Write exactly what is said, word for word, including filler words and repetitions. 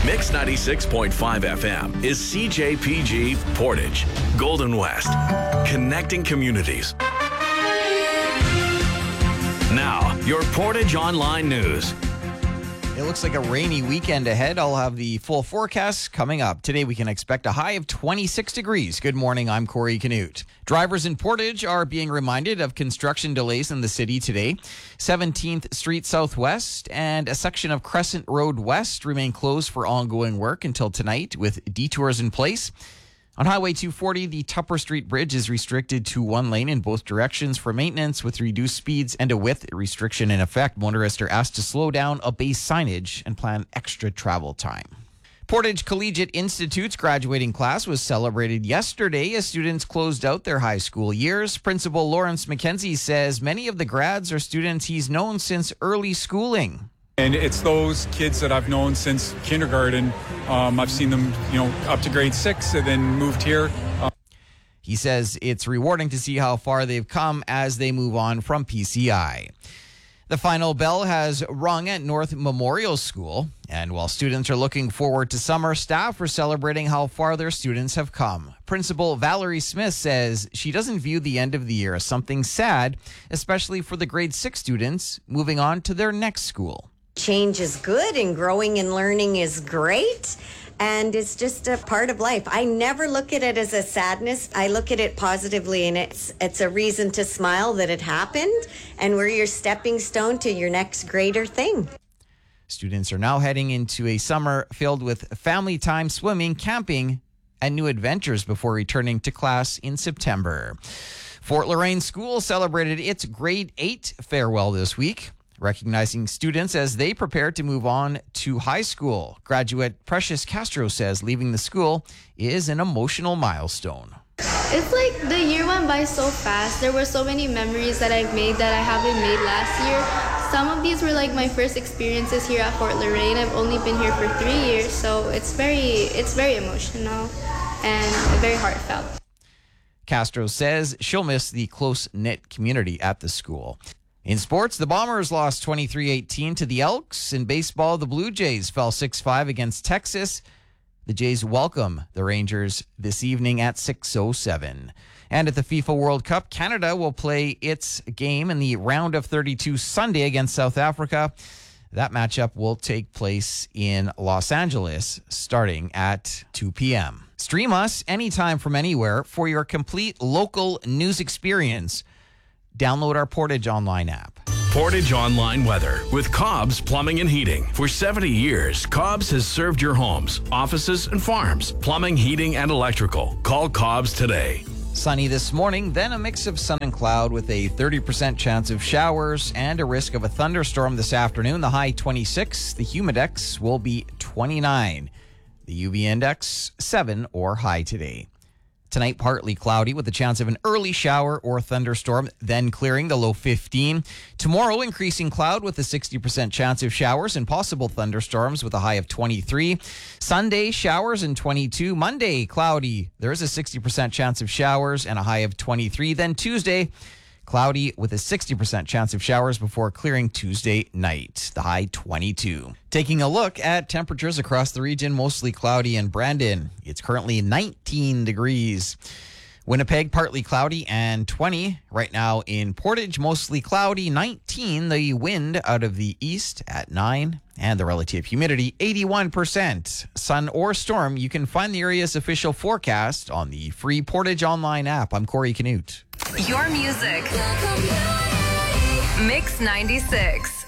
Mix ninety-six point five F M is C J P G Portage, Golden West, connecting communities. Now, your Portage Online News. It looks like a rainy weekend ahead. I'll have the full forecast coming up. Today we can expect a high of twenty-six degrees. Good morning, I'm Corey Canute. Drivers in Portage are being reminded of construction delays in the city today. seventeenth Street Southwest and a section of Crescent Road West remain closed for ongoing work until tonight with detours in place. On Highway two forty, the Tupper Street Bridge is restricted to one lane in both directions for maintenance with reduced speeds and a width restriction in effect. Motorists are asked to slow down, obey signage, and plan extra travel time. Portage Collegiate Institute's graduating class was celebrated yesterday as students closed out their high school years. Principal Lawrence McKenzie says many of the grads are students he's known since early schooling. And it's those kids that I've known since kindergarten. Um, I've seen them, you know, up to grade six and then moved here. Um, he says it's rewarding to see how far they've come as they move on from P C I. The final bell has rung at North Memorial School, and while students are looking forward to summer, staff are celebrating how far their students have come. Principal Valerie Smith says she doesn't view the end of the year as something sad, especially for the grade six students moving on to their next school. Change is good and growing and learning is great, and it's just a part of life. I never look at it as a sadness. I look at it positively, and it's it's a reason to smile that it happened, and we're your stepping stone to your next greater thing. Students are now heading into a summer filled with family time, swimming, camping, and new adventures before returning to class in September. Fort Lorain School celebrated its grade eight farewell this week, recognizing students as they prepare to move on to high school. Graduate Precious Castro says leaving the school is an emotional milestone. It's like the year went by so fast. There were so many memories that I've made that I haven't made last year. Some of these were like my first experiences here at Fort Lorain. I've only been here for three years, so it's very, it's very emotional and very heartfelt. Castro says she'll miss the close-knit community at the school. In sports, the Bombers lost twenty-three eighteen to the Elks. In baseball, the Blue Jays fell six five against Texas. The Jays welcome the Rangers this evening at six oh seven. And at the FIFA World Cup, Canada will play its game in the round of thirty-two Sunday against South Africa. That matchup will take place in Los Angeles starting at two p.m. Stream us anytime from anywhere for your complete local news experience. Download our Portage Online app. Portage Online Weather with Cobb's Plumbing and Heating. For seventy years, Cobb's has served your homes, offices, and farms. Plumbing, heating, and electrical. Call Cobb's today. Sunny this morning, then a mix of sun and cloud with a thirty percent chance of showers and a risk of a thunderstorm this afternoon. The high twenty-six. The humidex will be twenty-nine. The U V index seven or high today. Tonight, partly cloudy with a chance of an early shower or thunderstorm, then clearing, the low fifteen. Tomorrow, increasing cloud with a sixty percent chance of showers and possible thunderstorms with a high of twenty-three. Sunday, showers and twenty-two. Monday, cloudy. There is a sixty percent chance of showers and a high of twenty-three. Then Tuesday, cloudy with a sixty percent chance of showers before clearing Tuesday night. The high twenty-two. Taking a look at temperatures across the region, mostly cloudy in Brandon. It's currently nineteen degrees. Winnipeg, partly cloudy and twenty. Right now in Portage, mostly cloudy, nineteen. The wind out of the east at nine. And the relative humidity, eighty-one percent. Sun or storm, you can find the area's official forecast on the free Portage Online app. I'm Corey Canute. Your music. Mix ninety-six.